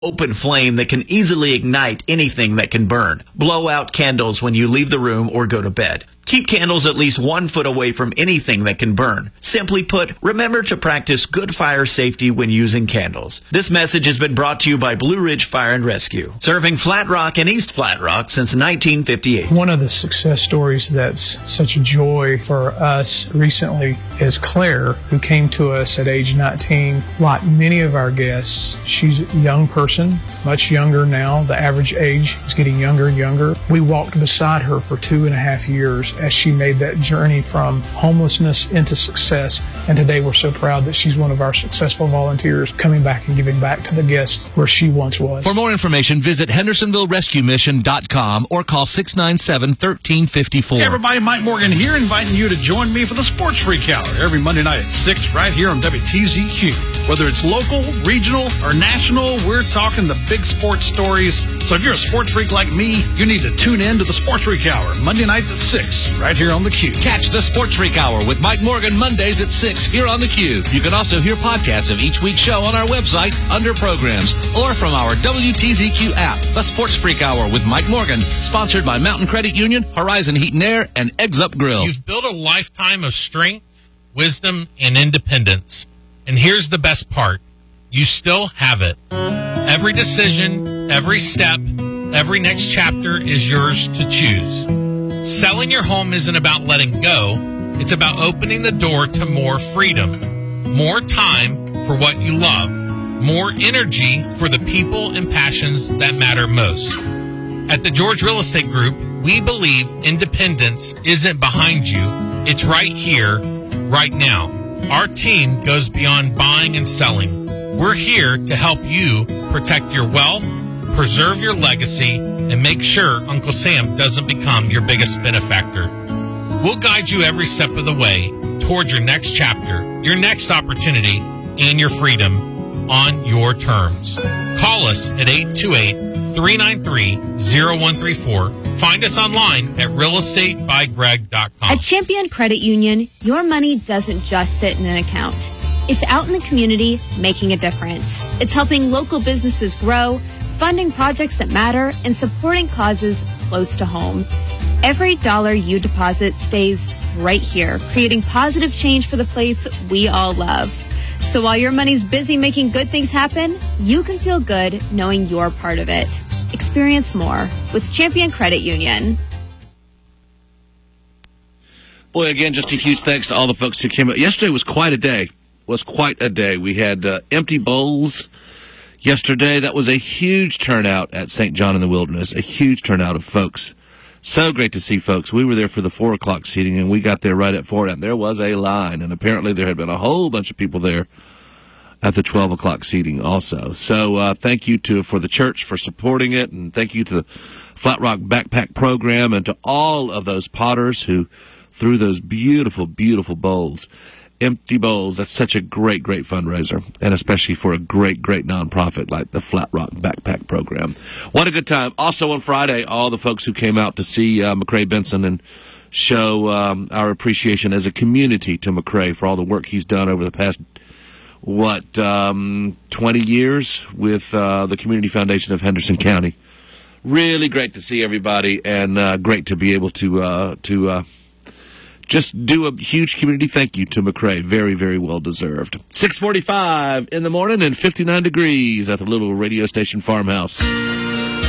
open flame that can easily ignite anything that can burn. Blow out candles when you leave the room or go to bed. Keep candles at least 1 foot away from anything that can burn. Simply put, remember to practice good fire safety when using candles. This message has been brought to you by Blue Ridge Fire and Rescue, serving Flat Rock and East Flat Rock since 1958. One of the success stories that's such a joy for us recently is Claire, who came to us at age 19. Like many of our guests, she's a young person, much younger now. The average age is getting younger and younger. We walked beside her for 2.5 years as she made that journey from homelessness into success. And today we're so proud that she's one of our successful volunteers coming back and giving back to the guests where she once was. For more information, visit HendersonvilleRescueMission.com or call 697-1354. Hey everybody, Mike Morgan here, inviting you to join me for the Sports Freak Hour every Monday night at 6 right here on WTZQ. Whether it's local, regional, or national, we're talking the big sports stories. So if you're a sports freak like me, you need to tune in to the Sports Freak Hour Monday nights at 6 right here on the Q. Catch the Sports Freak Hour with Mike Morgan Mondays at 6 here on the Q. You can also hear podcasts of each week's show on our website under programs or from our WTZQ app. The Sports Freak Hour with Mike Morgan, sponsored by Mountain Credit Union, Horizon Heat and Air, and Eggs Up Grill. You've built a lifetime of strength, wisdom, and independence. And here's the best part. You still have it. Every decision, every step, every next chapter is yours to choose. Selling your home isn't about letting go. It's about opening the door to more freedom, more time for what you love, more energy for the people and passions that matter most. At the George Real Estate Group, we believe independence isn't behind you. It's right here, right now. Our team goes beyond buying and selling. We're here to help you protect your wealth, preserve your legacy, and make sure Uncle Sam doesn't become your biggest benefactor. We'll guide you every step of the way towards your next chapter, your next opportunity, and your freedom on your terms. Call us at 828-393-0134. Find us online at realestatebygreg.com. At Champion Credit Union, your money doesn't just sit in an account. It's out in the community making a difference. It's helping local businesses grow, funding projects that matter, and supporting causes close to home. Every dollar you deposit stays right here, creating positive change for the place we all love. So while your money's busy making good things happen, you can feel good knowing you're part of it. Experience more with Champion Credit Union. Boy, again, just a huge thanks to all the folks who came out. Yesterday was quite a day. We had empty bowls yesterday. That was a huge turnout at St. John in the Wilderness, a huge turnout of folks. So great to see folks. We were there for the 4 o'clock seating, and we got there right at 4, and there was a line, and apparently there had been a whole bunch of people there at the 12 o'clock seating also. So thank you for the church for supporting it, and thank you to the Flat Rock Backpack Program and to all of those potters who threw those beautiful, beautiful bowls. Empty bowls, that's such a great, great fundraiser, and especially for a great, great nonprofit like the Flat Rock Backpack Program. What a good time. Also on Friday, all the folks who came out to see McCrae Benson and show our appreciation as a community to McCrae for all the work he's done over the past 20 years with the Community Foundation of Henderson County. Really great to see everybody, and great to be able to just do a huge community thank you to McCrae. Very, very well deserved. 6:45 in the morning and 59 degrees at the little radio station farmhouse.